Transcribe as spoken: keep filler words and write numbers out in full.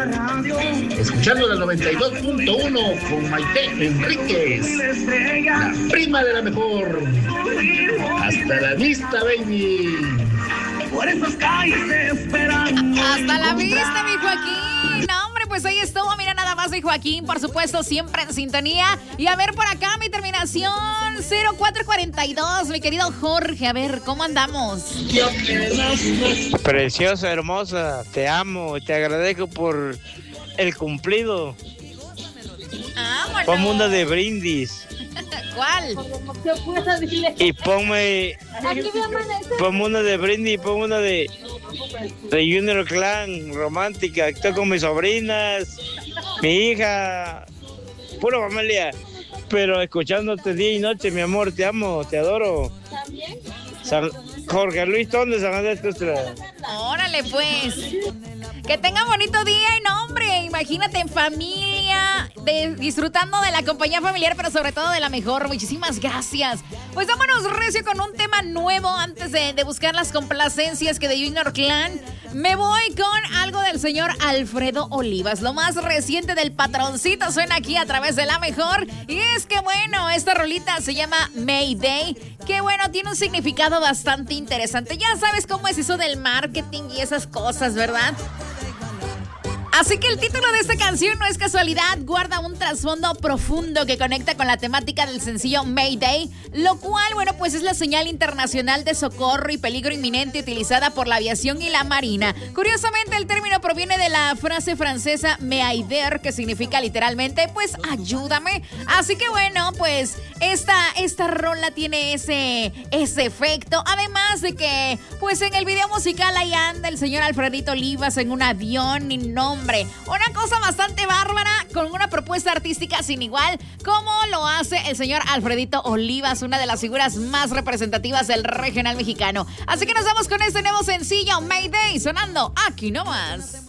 Escuchando la noventa y dos punto uno con Maite Enríquez, la prima de la mejor. Hasta la vista, baby. Por esas calles esperando. Hasta la vista, mi Joaquín. No, hombre, pues ahí estuvo. Mira nada más de Joaquín, por supuesto, siempre en sintonía. Y a ver por acá, mi terminación cero cuatro cuarenta y dos, mi querido Jorge. A ver, ¿cómo andamos? Preciosa, hermosa, te amo, te agradezco por el cumplido. Vámonos. Ponme una de brindis. ¿Cuál? Y ponme, ponme una de brindis y ponme una de, de Junior Clan, romántica. Estoy con mis sobrinas, mi hija, pura familia. Pero escuchándote día y noche, mi amor, te amo, te adoro. ¿También? San, Jorge Luis Tonde, San Andrés Costra. Órale, pues. Que tengan bonito día y no, hombre, imagínate en familia, de, disfrutando de la compañía familiar, pero sobre todo de la mejor. Muchísimas gracias. Pues vámonos recio con un tema nuevo antes de, de buscar las complacencias que de Junior Clan. Me voy con algo del señor Alfredo Olivas. Lo más reciente del patroncito suena aquí a través de la mejor. Y es que bueno, esta rolita se llama Mayday. Que bueno, tiene un significado bastante interesante. Ya sabes cómo es eso del marketing y esas cosas, ¿verdad? Así que el título de esta canción no es casualidad, guarda un trasfondo profundo que conecta con la temática del sencillo Mayday, lo cual, bueno, pues es la señal internacional de socorro y peligro inminente utilizada por la aviación y la marina. Curiosamente, el término proviene de la frase francesa m'aider, que significa literalmente, pues, ayúdame. Así que bueno, pues, esta, esta rola tiene ese, ese efecto, además de que, pues, en el video musical ahí anda el señor Alfredito Olivas en un avión y nombre. Una cosa bastante bárbara, con una propuesta artística sin igual, como lo hace el señor Alfredito Olivas, una de las figuras más representativas del regional mexicano. Así que nos vamos con este nuevo sencillo, Mayday, sonando aquí nomás.